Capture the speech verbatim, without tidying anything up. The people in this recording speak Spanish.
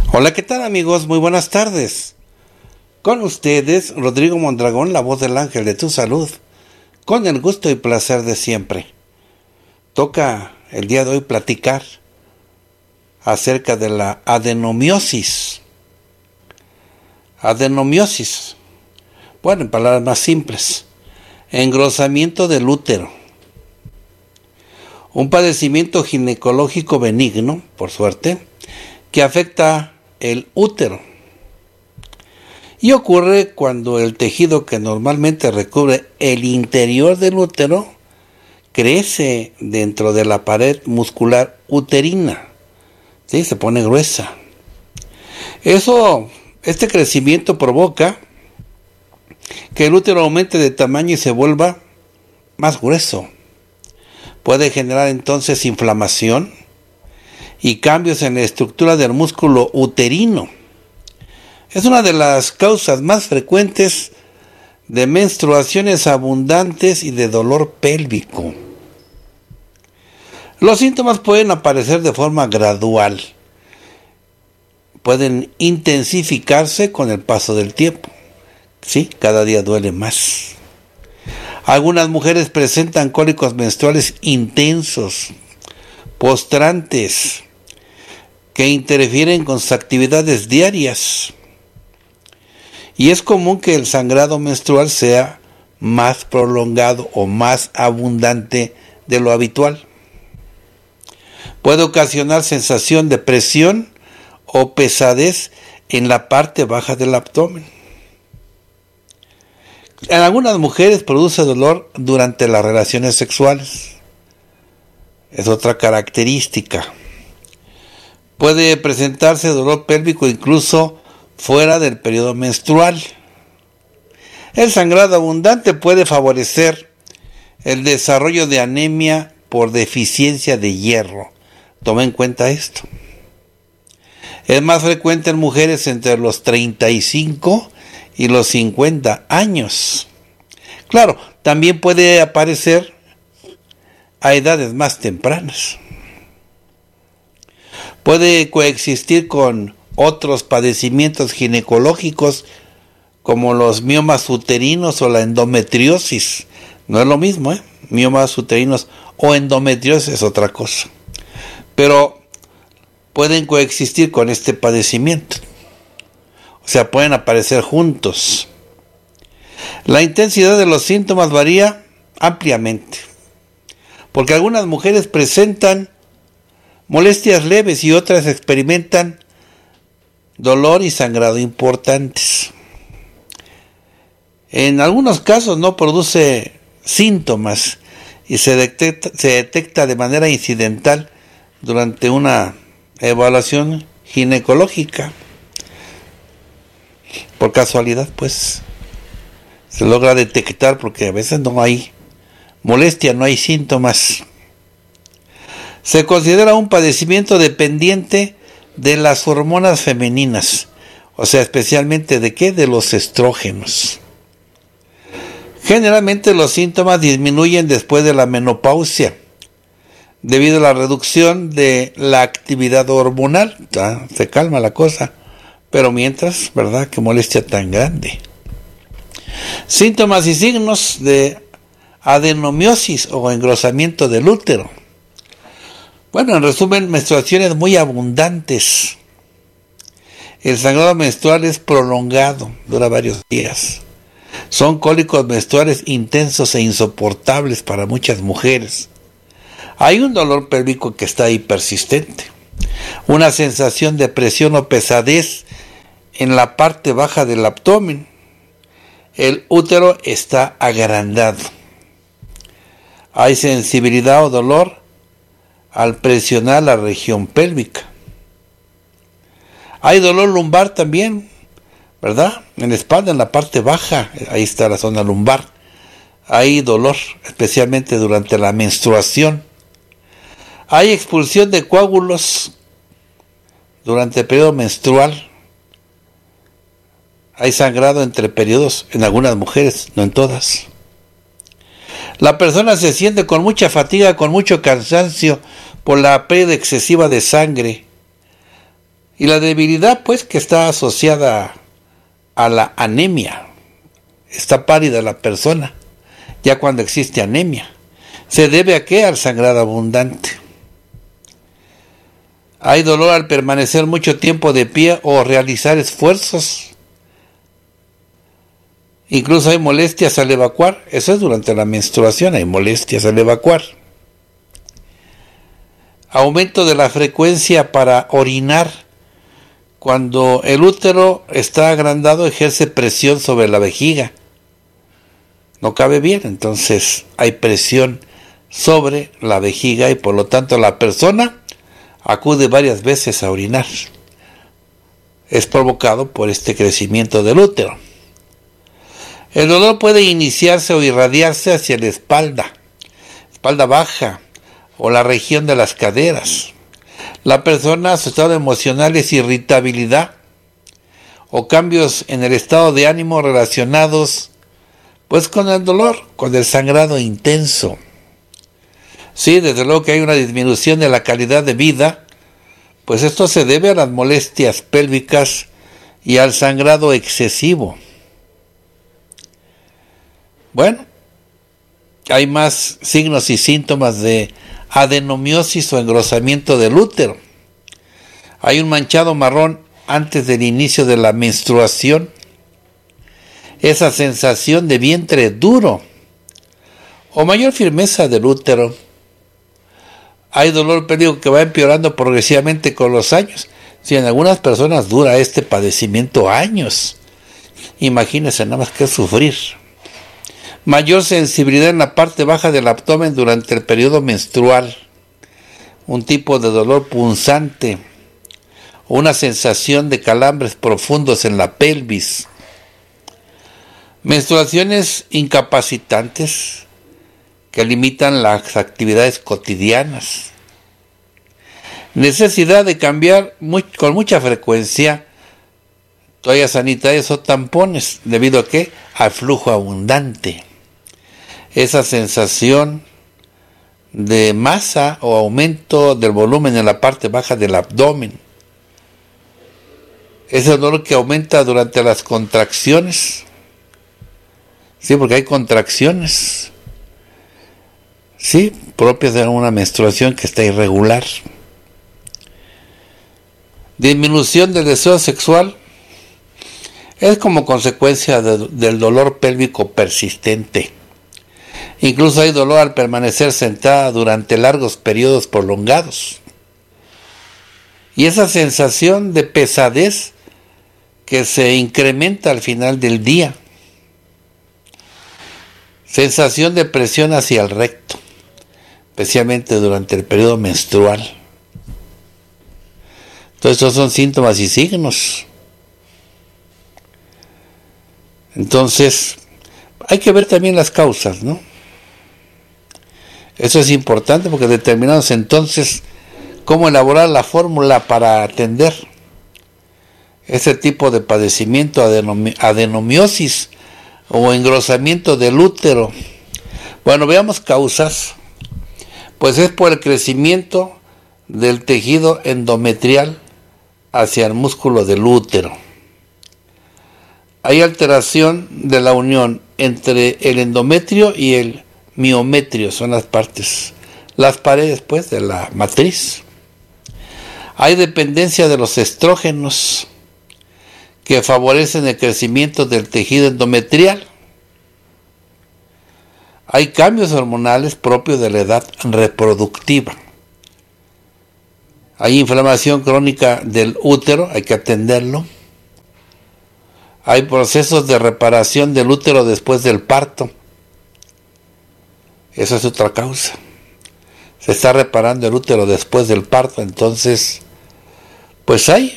Hola, ¿qué tal amigos? Muy buenas tardes. Con ustedes, Rodrigo Mondragón, la voz del ángel de tu salud, con el gusto y placer de siempre. Toca el día de hoy platicar acerca de la adenomiosis. Adenomiosis, bueno, en palabras más simples, engrosamiento del útero. Un padecimiento ginecológico benigno, por suerte, que afecta el útero. Y ocurre cuando el tejido que normalmente recubre el interior del útero crece dentro de la pared muscular uterina. ¿Sí? Se pone gruesa. Eso, este crecimiento provoca que el útero aumente de tamaño y se vuelva más grueso. Puede generar entonces inflamación y cambios en la estructura del músculo uterino. Es una de las causas más frecuentes de menstruaciones abundantes y de dolor pélvico. Los síntomas pueden aparecer de forma gradual. Pueden intensificarse con el paso del tiempo. Sí, cada día duele más. Algunas mujeres presentan cólicos menstruales intensos, postrantes, que interfieren con sus actividades diarias. Y es común que el sangrado menstrual sea más prolongado o más abundante de lo habitual. Puede ocasionar sensación de presión o pesadez en la parte baja del abdomen. En algunas mujeres produce dolor durante las relaciones sexuales. Es otra característica. Puede presentarse dolor pélvico incluso fuera del periodo menstrual. El sangrado abundante puede favorecer el desarrollo de anemia por deficiencia de hierro. Toma en cuenta esto. Es más frecuente en mujeres entre los treinta y cinco y los cincuenta años. Claro, también puede aparecer a edades más tempranas. Puede coexistir con otros padecimientos ginecológicos como los miomas uterinos o la endometriosis. No es lo mismo, ¿eh? Miomas uterinos o endometriosis es otra cosa. Pero pueden coexistir con este padecimiento. O sea, pueden aparecer juntos. La intensidad de los síntomas varía ampliamente, porque algunas mujeres presentan molestias leves y otras experimentan dolor y sangrado importantes. En algunos casos no produce síntomas y se detecta, se detecta de manera incidental durante una evaluación ginecológica. Por casualidad, pues, se logra detectar porque a veces no hay molestia, no hay síntomas. Se considera un padecimiento dependiente de las hormonas femeninas, o sea, especialmente ¿de qué? De los estrógenos. Generalmente los síntomas disminuyen después de la menopausia, debido a la reducción de la actividad hormonal. ¿Ah? Se calma la cosa, pero mientras, ¿verdad? Qué molestia tan grande. Síntomas y signos de adenomiosis o engrosamiento del útero. Bueno, en resumen, menstruaciones muy abundantes. El sangrado menstrual es prolongado, dura varios días. Son cólicos menstruales intensos e insoportables para muchas mujeres. Hay un dolor pélvico que está ahí persistente. Una sensación de presión o pesadez en la parte baja del abdomen. El útero está agrandado. Hay sensibilidad o dolor al presionar la región pélvica. Hay dolor lumbar también, ¿verdad? En la espalda, en la parte baja, ahí está la zona lumbar. Hay dolor, especialmente durante la menstruación. Hay expulsión de coágulos durante el periodo menstrual. Hay sangrado entre periodos en algunas mujeres, no en todas. La persona se siente con mucha fatiga, con mucho cansancio por la pérdida excesiva de sangre Y la debilidad, pues, que está asociada a la anemia. Está pálida la persona, ya cuando existe anemia. ¿Se debe a qué? Al sangrado abundante. Hay dolor al permanecer mucho tiempo de pie o realizar esfuerzos. Incluso hay molestias al evacuar. Eso es durante la menstruación, hay molestias al evacuar. Aumento de la frecuencia para orinar. Cuando el útero está agrandado, ejerce presión sobre la vejiga. No cabe bien, entonces hay presión sobre la vejiga y por lo tanto la persona acude varias veces a orinar. Es provocado por este crecimiento del útero. El dolor puede iniciarse o irradiarse hacia la espalda, espalda baja o la región de las caderas. La persona, su estado emocional es irritabilidad o cambios en el estado de ánimo relacionados pues con el dolor, con el sangrado intenso. Sí, desde luego que hay una disminución de la calidad de vida, pues esto se debe a las molestias pélvicas y al sangrado excesivo. Bueno, hay más signos y síntomas de adenomiosis o engrosamiento del útero. Hay un manchado marrón antes del inicio de la menstruación. Esa sensación de vientre duro o mayor firmeza del útero. Hay dolor pélvico que va empeorando progresivamente con los años. Si en algunas personas dura este padecimiento años, imagínense nada más que sufrir. Mayor sensibilidad en la parte baja del abdomen durante el periodo menstrual. Un tipo de dolor punzante. Una sensación de calambres profundos en la pelvis. Menstruaciones incapacitantes que limitan las actividades cotidianas. Necesidad de cambiar muy, con mucha frecuencia toallas sanitarias o tampones. ¿Debido a qué? Al flujo abundante. Esa sensación de masa o aumento del volumen en la parte baja del abdomen. Ese dolor que aumenta durante las contracciones. Sí, porque hay contracciones. Sí, propias de una menstruación que está irregular. Disminución del deseo sexual. Es como consecuencia de, del dolor pélvico persistente. Incluso hay dolor al permanecer sentada durante largos periodos prolongados. Y esa sensación de pesadez que se incrementa al final del día. Sensación de presión hacia el recto, especialmente durante el periodo menstrual. Todos estos son síntomas y signos. Entonces, hay que ver también las causas, ¿no? Eso es importante porque determinamos entonces cómo elaborar la fórmula para atender ese tipo de padecimiento, adenom- adenomiosis o engrosamiento del útero. Bueno, veamos causas. Pues es por el crecimiento del tejido endometrial hacia el músculo del útero. Hay alteración de la unión entre el endometrio y el miometrio, son las partes, las paredes pues de la matriz. Hay dependencia de los estrógenos que favorecen el crecimiento del tejido endometrial. Hay cambios hormonales propios de la edad reproductiva. Hay inflamación crónica del útero, hay que atenderlo. Hay procesos de reparación del útero después del parto. Esa es otra causa. Se está reparando el útero después del parto, entonces, pues hay